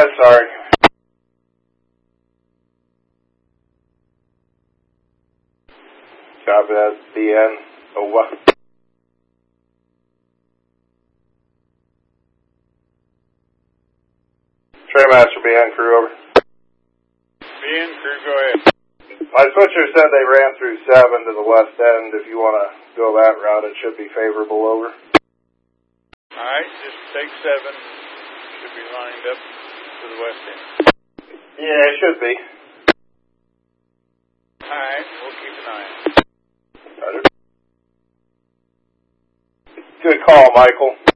ahead, sorry. Copy that, BN. Over. Trainmaster BN crew, over. BN crew, go ahead. My switcher said they ran through 7 to the west end. If you want to go that route, it should be favorable, over. Alright, just take 7. Should be lined up to the west end. Yeah, it should be. Alright, we'll keep an eye on it. Roger. Good call, Michael.